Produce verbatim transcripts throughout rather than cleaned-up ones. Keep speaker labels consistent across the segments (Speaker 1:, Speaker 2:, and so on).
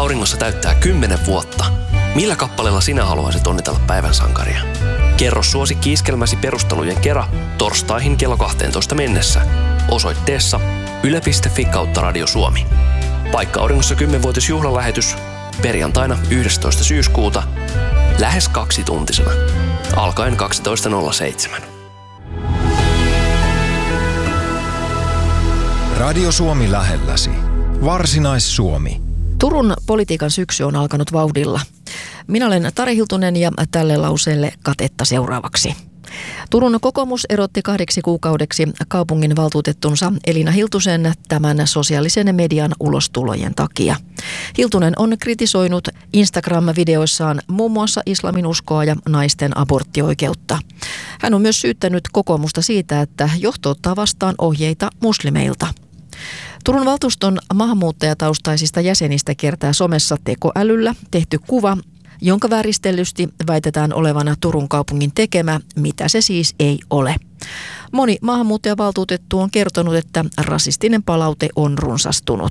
Speaker 1: Auringossa täyttää kymmenen vuotta. Millä kappaleella sinä haluaisit onnitella päivän sankaria? Kerro suosikki-iskelmäsi perustelujen kera torstaihin kello kahteentoista mennessä osoitteessa yle piste fi kautta Radio Suomi. Paikka Auringossa kymmenvuotisjuhlalähetys perjantaina yhdestoista syyskuuta lähes kaksituntisena alkaen kaksitoista nolla seitsemän.
Speaker 2: Radio Suomi lähelläsi. Varsinais-Suomi.
Speaker 3: Turun politiikan syksy on alkanut vauhdilla. Minä olen Tari Hiltunen ja tälle lauseelle katetta seuraavaksi. Turun kokoomus erotti kahdeksi kuukaudeksi kaupungin valtuutettunsa Elina Hiltusen tämän sosiaalisen median ulostulojen takia. Hiltunen on kritisoinut Instagram-videoissaan muun muassa islaminuskoa ja naisten aborttioikeutta. Hän on myös syyttänyt kokoomusta siitä, että johto ottaa vastaan ohjeita muslimeilta. Turun valtuuston maahanmuuttajataustaisista jäsenistä kiertää somessa tekoälyllä tehty kuva, jonka vääristellysti väitetään olevana Turun kaupungin tekemä, mitä se siis ei ole. Moni maahanmuuttajavaltuutettu on kertonut, että rasistinen palaute on runsastunut.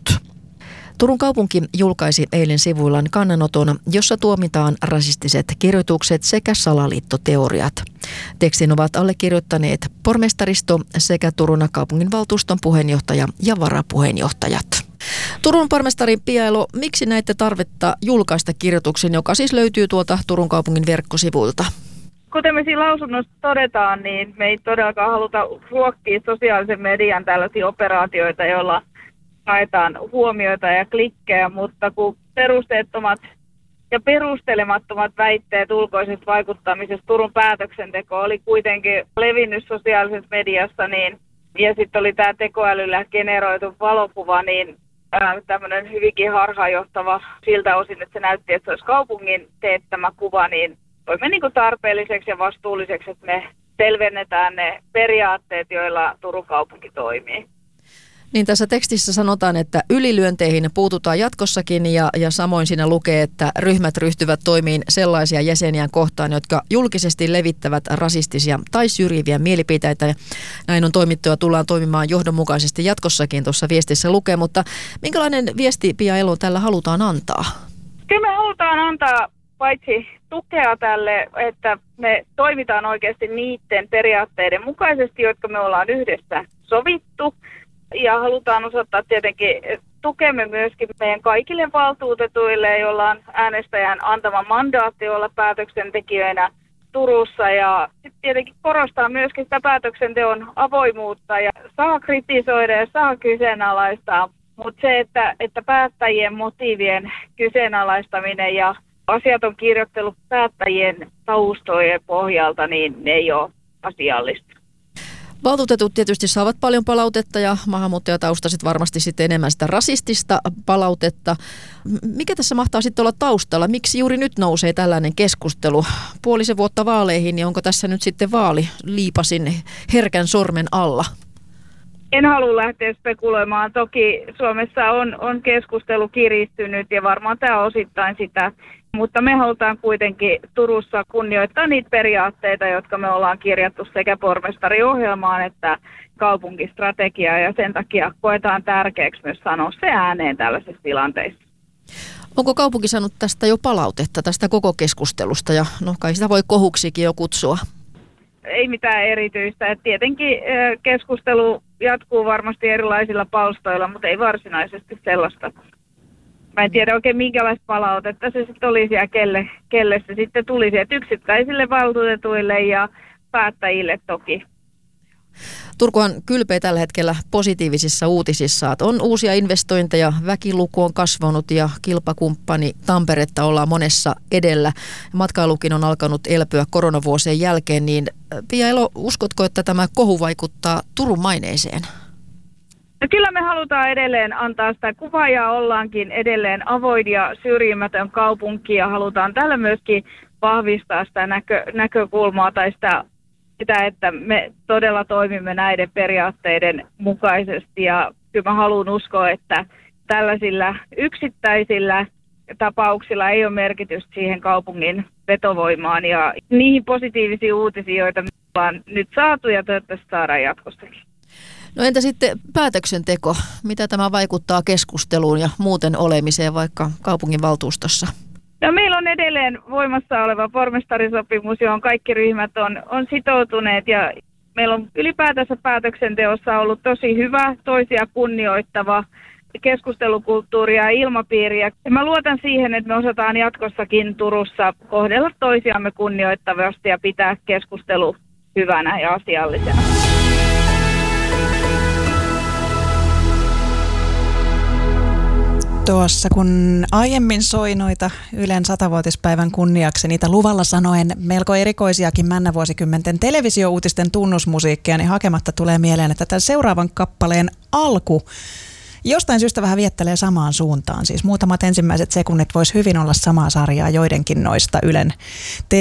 Speaker 3: Turun kaupunki julkaisi eilen sivuillaan kannanoton, jossa tuomitaan rasistiset kirjoitukset sekä salaliittoteoriat. Tekstin ovat allekirjoittaneet pormestaristo sekä Turun kaupunginvaltuuston puheenjohtaja ja varapuheenjohtajat. Turun pormestari Pia Elo, miksi näitte tarvetta julkaista kirjoituksen, joka siis löytyy tuolta Turun kaupungin verkkosivuilta?
Speaker 4: Kuten me siinä lausunnossa todetaan, niin me ei todellakaan haluta ruokkia sosiaalisen median tällaisia operaatioita, joilla haetaan huomioita ja klikkejä, mutta kun perusteettomat ja perustelemattomat väitteet ulkoisesta vaikuttamisesta Turun päätöksenteko oli kuitenkin levinnyt sosiaalisessa mediassa, niin, ja sitten oli tämä tekoälyllä generoitu valokuva, niin tämmöinen hyvinkin harhaanjohtava siltä osin, että se näytti, että se olisi kaupungin teettämä kuva, niin toimme niin kuin tarpeelliseksi ja vastuulliseksi, että me selvennetään ne periaatteet, joilla Turun kaupunki toimii.
Speaker 3: Niin tässä tekstissä sanotaan, että ylilyönteihin puututaan jatkossakin ja, ja samoin siinä lukee, että ryhmät ryhtyvät toimiin sellaisia jäseniä kohtaan, jotka julkisesti levittävät rasistisia tai syrjiviä mielipiteitä. Näin on toimittu ja tullaan toimimaan johdonmukaisesti jatkossakin, tuossa viestissä lukee, mutta minkälainen viesti, Pia Elo, tällä halutaan antaa?
Speaker 4: Kyllä me halutaan antaa paitsi tukea tälle, että me toimitaan oikeasti niiden periaatteiden mukaisesti, jotka me ollaan yhdessä sovittu. Ja halutaan osoittaa tietenkin tukemme myöskin meidän kaikille valtuutetuille, joilla on äänestäjän antama mandaatti olla päätöksentekijöinä Turussa. Ja sitten tietenkin korostaa myöskin sitä päätöksenteon avoimuutta ja saa kritisoida ja saa kyseenalaistaa. Mutta se, että, että päättäjien motiivien kyseenalaistaminen ja asiaton kirjoittelu päättäjien taustojen pohjalta, niin ne ei ole asiallista.
Speaker 3: Valtuutetut tietysti saavat paljon palautetta ja maahanmuuttajataustaiset varmasti sitten enemmän sitä rasistista palautetta. Mikä tässä mahtaa sitten olla taustalla? Miksi juuri nyt nousee tällainen keskustelu? Puolisen vuotta vaaleihin, niin onko tässä nyt sitten vaali liipasin herkän sormen alla?
Speaker 4: En halua lähteä spekuloimaan. Toki Suomessa on, on keskustelu kiristynyt ja varmaan tämä osittain sitä. Mutta me halutaan kuitenkin Turussa kunnioittaa niitä periaatteita, jotka me ollaan kirjattu sekä pormestariohjelmaan että kaupunkistrategiaan. Ja sen takia koetaan tärkeäksi myös sanoa se ääneen tällaisissa tilanteissa.
Speaker 3: Onko kaupunki saanut tästä jo palautetta, tästä koko keskustelusta? Ja no kai sitä voi kohuksikin jo kutsua.
Speaker 4: Ei mitään erityistä. Et tietenkin keskustelu jatkuu varmasti erilaisilla palstoilla, mutta ei varsinaisesti sellaista. Mä en tiedä oikein minkälaista palautetta se sitten olisi ja kelle, kelle se sitten tulisi. Et yksittäisille valtuutetuille ja päättäjille toki.
Speaker 3: Turkuhan kylpee tällä hetkellä positiivisissa uutisissa. Että on uusia investointeja, väkiluku on kasvanut ja kilpakumppani Tamperetta ollaan monessa edellä. Matkailukin on alkanut elpyä koronavuosien jälkeen. Niin Pia Elo, uskotko, että tämä kohu vaikuttaa Turun maineeseen?
Speaker 4: No kyllä me halutaan edelleen antaa sitä kuvaa ja ollaankin edelleen avoin ja syrjimätön kaupunki ja halutaan tällä myöskin vahvistaa sitä näkö, näkökulmaa tai sitä, sitä, että me todella toimimme näiden periaatteiden mukaisesti ja kyllä mä haluan uskoa, että tällaisilla yksittäisillä tapauksilla ei ole merkitystä siihen kaupungin vetovoimaan ja niihin positiivisiin uutisiin, joita me ollaan nyt saatu ja toivottavasti saadaan jatkossakin.
Speaker 3: No entä sitten päätöksenteko? Mitä tämä vaikuttaa keskusteluun ja muuten olemiseen vaikka kaupunginvaltuustossa?
Speaker 4: No, meillä on edelleen voimassa oleva pormestarisopimus, johon kaikki ryhmät on, on sitoutuneet ja meillä on ylipäätänsä päätöksenteossa ollut tosi hyvä, toisia kunnioittava keskustelukulttuuri ja ilmapiiri. Ja mä luotan siihen, että me osataan jatkossakin Turussa kohdella toisiamme kunnioittavasti ja pitää keskustelu hyvänä ja asiallisena.
Speaker 5: Tuossa kun aiemmin soi noita Ylen satavuotispäivän kunniaksi niitä luvalla sanoen melko erikoisiakin männävuosikymmenten televisiouutisten tunnusmusiikkia, niin hakematta tulee mieleen, että tämän seuraavan kappaleen alku jostain syystä vähän viettelee samaan suuntaan. Siis muutamat ensimmäiset sekunnit voisi hyvin olla samaa sarjaa joidenkin noista Ylen